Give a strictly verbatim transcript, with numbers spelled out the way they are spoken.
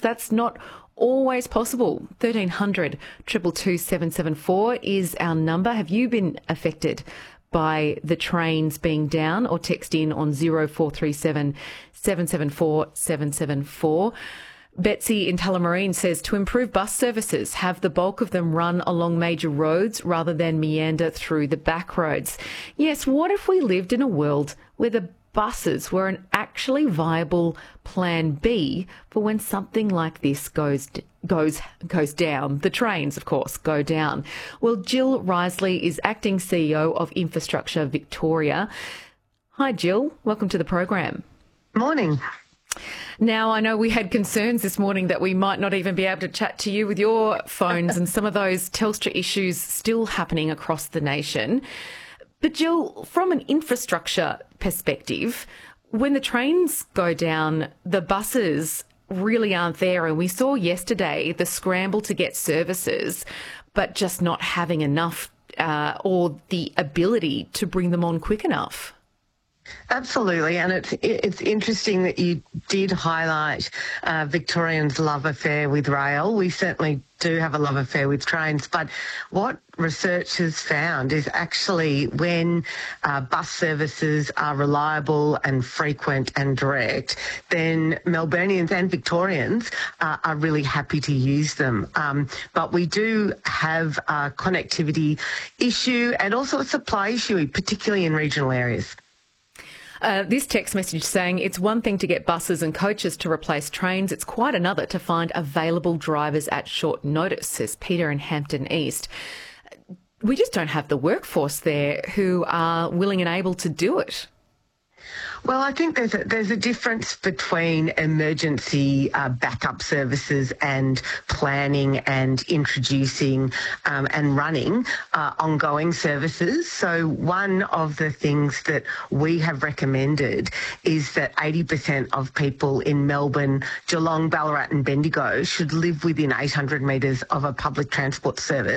That's not always possible. thirteen hundred, two two two, seven seven four is our number. Have you been affected by the trains being down? Or text in on zero four three seven, seven seven four, seven seven four. Betsy in Tullamarine says to improve bus services, have the bulk of them run along major roads rather than meander through the back roads. Yes, what if we lived in a world where the buses were an actually viable plan B for when something like this goes goes goes down? The trains, of course, go down. Well, Jill Risley is acting C E O of Infrastructure Victoria. Hi, Jill. Welcome to the program. Morning. Now, I know we had concerns this morning that we might not even be able to chat to you with your phones and some of those Telstra issues still happening across the nation. But Jill, from an infrastructure perspective, when the trains go down, the buses really aren't there. And we saw yesterday the scramble to get services, but just not having enough uh, or the ability to bring them on quick enough. Absolutely, and it's it's interesting that you did highlight uh, Victorians' love affair with rail. We certainly do have a love affair with trains, but what research has found is actually when uh, bus services are reliable and frequent and direct, then Melburnians and Victorians uh, are really happy to use them. Um, but we do have a connectivity issue and also a supply issue, particularly in regional areas. Uh, this text message saying it's one thing to get buses and coaches to replace trains. It's quite another to find available drivers at short notice, says Peter in Hampton East. We just don't have the workforce there who are willing and able to do it. Well, I think there's a, there's a difference between emergency uh, backup services and planning and introducing um, and running uh, ongoing services. So one of the things that we have recommended is that eighty percent of people in Melbourne, Geelong, Ballarat and Bendigo should live within eight hundred metres of a public transport service.